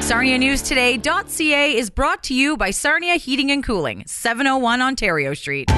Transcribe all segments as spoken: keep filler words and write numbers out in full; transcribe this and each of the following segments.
Sarnia News Today dot C A is brought to you by Sarnia Heating and Cooling, seven oh one Ontario Street.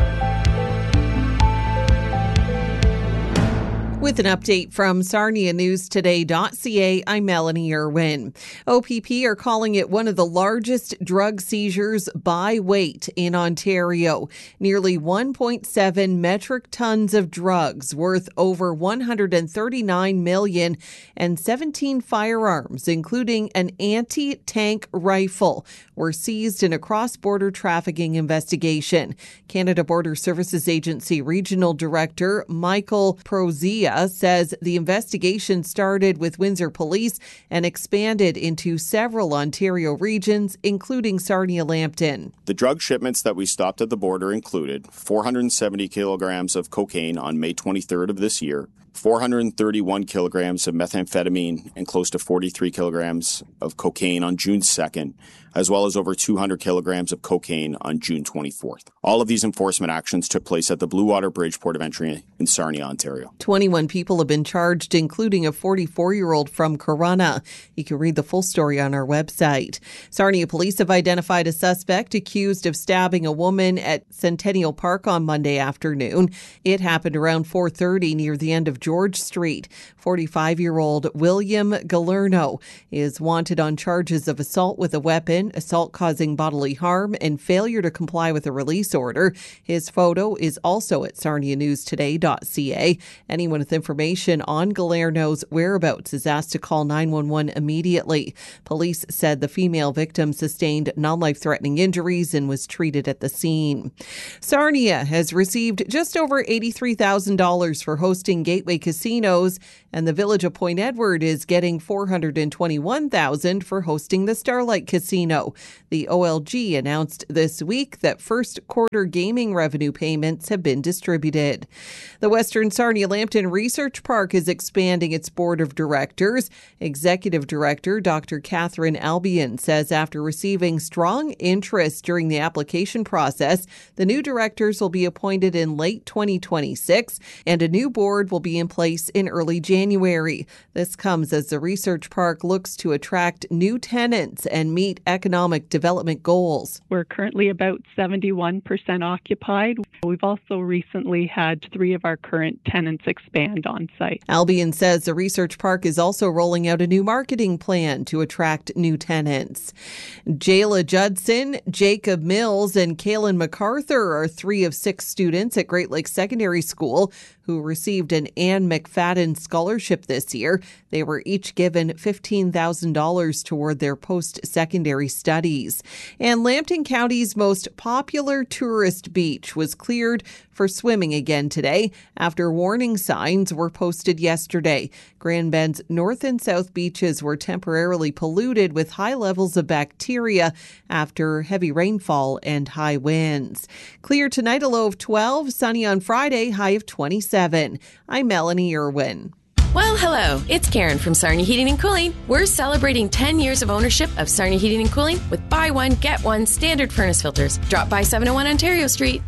With an update from Sarnia News Today dot C A, I'm Melanie Irwin. O P P are calling it one of the largest drug seizures by weight in Ontario. Nearly one point seven metric tons of drugs worth over one hundred thirty-nine million dollars and seventeen firearms, including an anti-tank rifle, were seized in a cross-border trafficking investigation. Canada Border Services Agency Regional Director Michael Prozia says the investigation started with Windsor Police and expanded into several Ontario regions, including Sarnia-Lambton. The drug shipments that we stopped at the border included four hundred seventy kilograms of cocaine on May twenty-third of this year, four hundred thirty-one kilograms of methamphetamine, and close to forty-three kilograms of cocaine on June second, as well as over two hundred kilograms of cocaine on June twenty-fourth. All of these enforcement actions took place at the Blue Water Bridge Port of Entry in Sarnia, Ontario. twenty-one people have been charged, including a forty-four-year-old from Corunna. You can read the full story on our website. Sarnia police have identified a suspect accused of stabbing a woman at Centennial Park on Monday afternoon. It happened around four thirty near the end of George Street. forty-five-year-old William Galerno is wanted on charges of assault with a weapon, assault causing bodily harm, and failure to comply with a release order. His photo is also at Sarnia News Today dot C A. Anyone with information on Galerno's whereabouts is asked to call nine one one immediately. Police said the female victim sustained non-life-threatening injuries and was treated at the scene. Sarnia has received just over eighty-three thousand dollars for hosting Gateway Casinos, and the Village of Point Edward is getting four hundred twenty-one thousand dollars for hosting the Starlight Casino. The O L G announced this week that first quarter gaming revenue payments have been distributed. The Western Sarnia-Lambton Research Park is expanding its board of directors. Executive Director Doctor Catherine Albion says after receiving strong interest during the application process, the new directors will be appointed in late twenty twenty-six, and a new board will be in place in early January. This comes as the research park looks to attract new tenants and meet economic development goals. We're currently about seventy-one percent occupied. We've also recently had three of our current tenants expand on site. Albion says the research park is also rolling out a new marketing plan to attract new tenants. Jayla Judson, Jacob Mills, and Kaylin MacArthur are three of six students at Great Lakes Secondary School who received an Anne McFadden Scholarship this year. They were each given fifteen thousand dollars toward their post-secondary studies. And Lambton County's most popular tourist beach was cleared for swimming again today after warning signs were posted yesterday. Grand Bend's north and south beaches were temporarily polluted with high levels of bacteria after heavy rainfall and high winds. Clear tonight, a low of twelve, sunny on Friday, high of twenty-seven. I'm Melanie Irwin. Well, hello. It's Karen from Sarnia Heating and Cooling. We're celebrating ten years of ownership of Sarnia Heating and Cooling with buy one, get one standard furnace filters. Drop by seven oh one Ontario Street.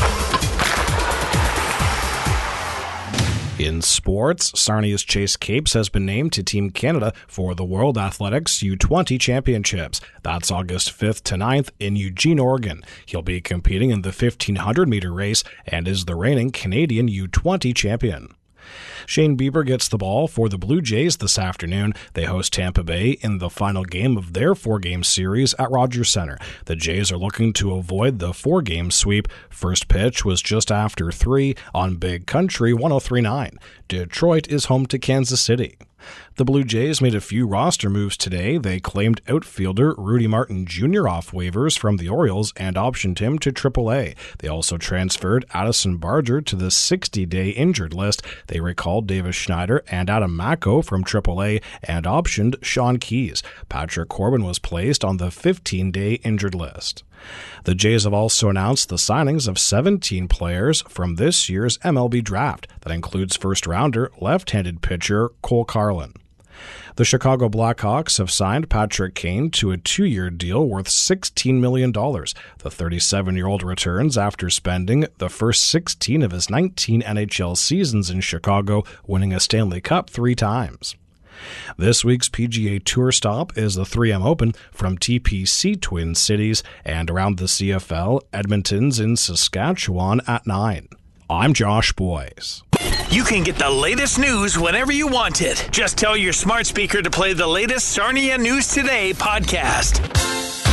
In sports, Sarnia's Chase Capes has been named to Team Canada for the World Athletics U twenty Championships. That's August fifth to ninth in Eugene, Oregon. He'll be competing in the fifteen hundred meter race and is the reigning Canadian U twenty champion. Shane Bieber gets the ball for the Blue Jays this afternoon. They host Tampa Bay in the final game of their four-game series at Rogers Center. The Jays are looking to avoid the four-game sweep. First pitch was just after three on Big Country one oh three point nine. Detroit is home to Kansas City. The Blue Jays made a few roster moves today. They claimed outfielder Rudy Martin Junior off waivers from the Orioles and optioned him to triple A. They also transferred Addison Barger to the sixty-day injured list. They recalled Davis Schneider and Adam Macko from triple A and optioned Sean Keys. Patrick Corbin was placed on the fifteen-day injured list. The Jays have also announced the signings of seventeen players from this year's M L B draft. That includes first-rounder, left-handed pitcher Cole Carlin. The Chicago Blackhawks have signed Patrick Kane to a two-year deal worth sixteen million dollars. The thirty-seven-year-old returns after spending the first sixteen of his nineteen N H L seasons in Chicago, winning a Stanley Cup three times. This week's P G A Tour stop is the three M Open from T P C Twin Cities, and around the C F L, Edmonton's in Saskatchewan at nine. I'm Josh Boyes. You can get the latest news whenever you want it. Just tell your smart speaker to play the latest Sarnia News Today podcast.